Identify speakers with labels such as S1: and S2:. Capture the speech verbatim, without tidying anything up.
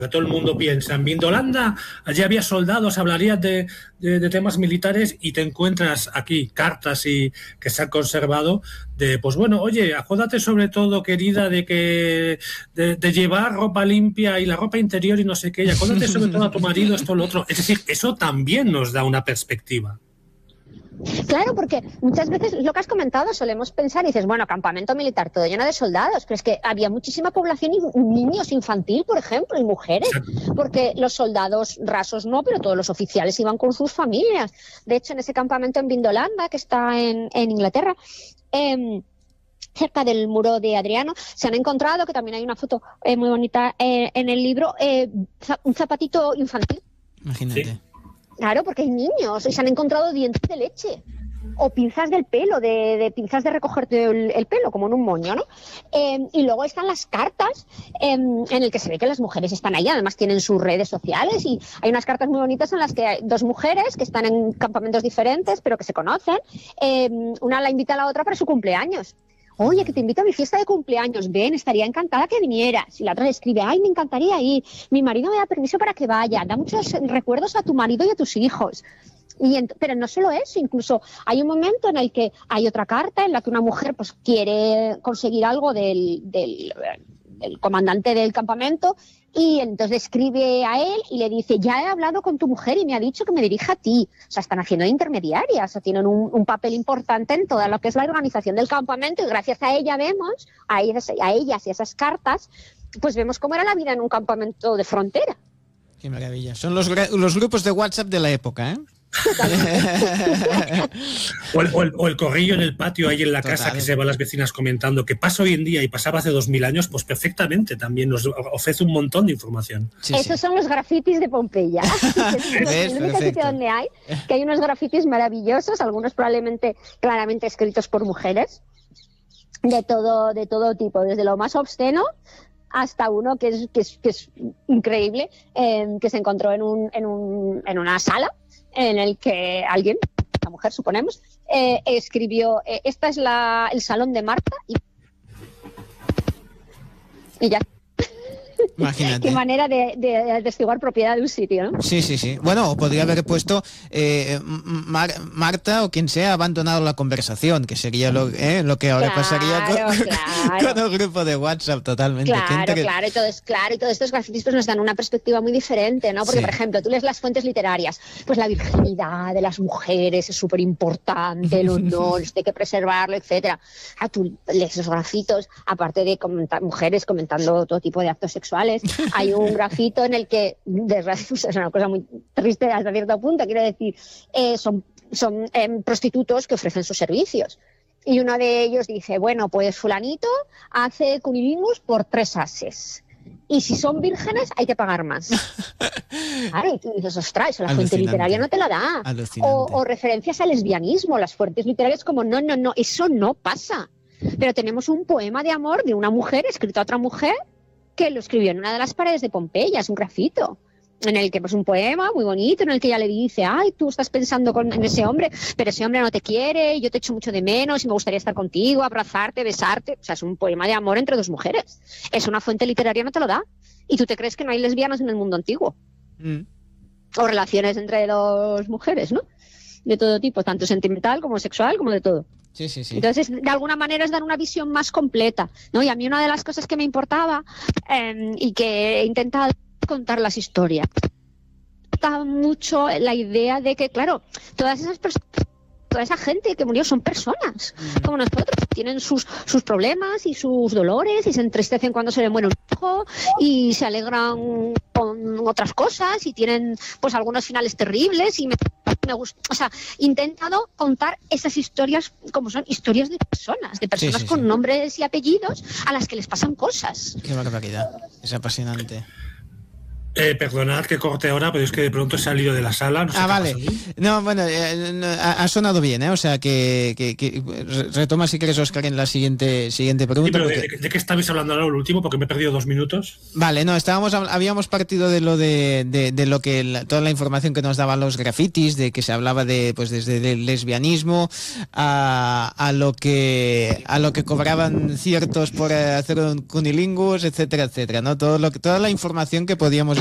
S1: todo el mundo piensa, en Vindolanda allí había soldados, hablarías de, de, de temas militares y te encuentras aquí cartas y que se han conservado de, pues bueno, oye, acuérdate sobre todo, querida, de que de, de llevar ropa limpia y la ropa interior y no sé qué, y acuérdate sobre todo a tu marido, esto, lo otro. Es decir, eso también nos da una perspectiva.
S2: Claro, porque muchas veces lo que has comentado, solemos pensar y dices, bueno, campamento militar todo lleno de soldados, pero es que había muchísima población y niños infantil, por ejemplo, y mujeres, porque los soldados rasos no, pero todos los oficiales iban con sus familias. De hecho, en ese campamento en Vindolanda, que está en, en Inglaterra, eh, cerca del muro de Adriano, se han encontrado, que también hay una foto eh, muy bonita eh, en el libro, eh, un zapatito infantil.
S3: Imagínate.
S1: Sí.
S2: Claro, porque hay niños y se han encontrado dientes de leche o pinzas del pelo, de, de pinzas de recogerte el, el pelo, como en un moño, ¿no? Eh, y luego están las cartas eh, en el que se ve que las mujeres están ahí, además tienen sus redes sociales y hay unas cartas muy bonitas en las que hay dos mujeres que están en campamentos diferentes pero que se conocen, eh, una la invita a la otra para su cumpleaños. Oye, que te invito a mi fiesta de cumpleaños, ven, estaría encantada que vinieras. Y la otra le escribe, ay, me encantaría ir, mi marido me da permiso para que vaya, da muchos recuerdos a tu marido y a tus hijos. Y ent- pero no solo eso, incluso hay un momento en el que hay otra carta en la que una mujer pues quiere conseguir algo del, del, del comandante del campamento y entonces le escribe a él y le dice, ya he hablado con tu mujer y me ha dicho que me dirija a ti. O sea, están haciendo de intermediarias, o sea, tienen un, un papel importante en toda lo que es la organización del campamento y gracias a ella vemos, a ellas, a ellas y a esas cartas, pues vemos cómo era la vida en un campamento de frontera.
S3: Qué maravilla. Son los, los grupos de WhatsApp de la época, ¿eh?
S1: o, el, o, el, o el corrillo en el patio ahí en la
S3: Total.
S1: casa que se van las vecinas comentando que pasa hoy en día y pasaba hace dos mil años, pues perfectamente también nos ofrece un montón de información.
S3: Sí,
S2: Esos
S3: sí.
S2: son los grafitis de Pompeya. Es el único sitio donde hay, que hay unos grafitis maravillosos, algunos probablemente claramente escritos por mujeres, de todo, de todo tipo, desde lo más obsceno hasta uno que es, que es, que es increíble, eh, que se encontró en, un, en, un, en una sala en el que alguien, una mujer suponemos, eh, escribió, eh, esta es la, el salón de Marta y, y ya.
S3: Imagínate.
S2: Qué manera de, de atestiguar propiedad de un sitio, ¿no?
S3: Sí, sí, sí. Bueno, o podría haber puesto eh, Mar- Marta o quien sea ha abandonado la conversación, que sería lo, eh, lo que ahora
S2: claro,
S3: pasaría con,
S2: claro.
S3: con el grupo de WhatsApp totalmente.
S2: Claro,
S3: que...
S2: claro, y todo es claro, y todos estos grafitis pues nos dan una perspectiva muy diferente, ¿no? Porque,
S3: Sí.
S2: por ejemplo, tú lees las fuentes literarias, pues la virginidad de las mujeres es súper importante, el honor, esto hay que preservarlo, etcétera. Ah, tú lees esos grafitos, aparte de comentar, mujeres comentando todo tipo de actos sexuales, hay un grafito en el que, desgraciadamente, es una cosa muy triste hasta cierto punto, quiero decir, eh, son, son eh, prostitutos que ofrecen sus servicios. Y uno de ellos dice, bueno, pues fulanito hace cunilingus por tres ases. Y si son vírgenes hay que pagar más. Claro, y tú dices, ostras, eso la fuente
S3: Alucinante.
S2: literaria no te la da. O, o referencias al lesbianismo, las fuentes literarias como, no, no, no, eso no pasa. Pero tenemos un poema de amor de una mujer escrito a otra mujer que lo escribió en una de las paredes de Pompeya, es un grafito. En el que pues un poema muy bonito, en el que ella le dice, ay, tú estás pensando con, en ese hombre, pero ese hombre no te quiere, yo te echo mucho de menos y me gustaría estar contigo, abrazarte, besarte. O sea, es un poema de amor entre dos mujeres. Es una fuente literaria, no te lo da. Y tú te crees que no hay lesbianas en el mundo antiguo.
S3: Mm.
S2: O relaciones entre dos mujeres, ¿no? De todo tipo, tanto sentimental como sexual, como de todo.
S3: Sí, sí, sí.
S2: Entonces, de alguna manera es dar una visión más completa, ¿no? Y a mí una de las cosas que me importaba eh, y que he intentado contar las historias, está mucho la idea de que, claro, todas esas personas, toda esa gente que murió son personas, mm. como nosotros, tienen sus, sus problemas y sus dolores y se entristecen cuando se les muere un hijo y se alegran con otras cosas y tienen pues algunos finales terribles y me, me gusta, o sea, he intentado contar esas historias como son historias de personas, de personas sí, sí, con sí. nombres y apellidos a las que les pasan cosas.
S3: Qué barbaridad, es apasionante.
S1: Eh, perdonad que corte ahora, pero es que de pronto he salido de la sala. No sé
S3: ah,
S1: qué
S3: vale.
S1: pasa.
S3: No, bueno, eh, no, ha, ha sonado bien, ¿eh? O sea, que, que, que retoma si quieres, Óscar, en la siguiente siguiente pregunta.
S1: Sí, pero
S3: porque...
S1: de, de, ¿de qué estabais hablando ahora, lo último? Porque me he perdido dos minutos.
S3: Vale, no, estábamos habíamos partido de lo de, de, de lo que la, toda la información que nos daban los grafitis, de que se hablaba de, pues desde el lesbianismo a, a lo que a lo que cobraban ciertos por hacer un cunilingus, etcétera, etcétera, ¿no? Todo lo que toda la información que podíamos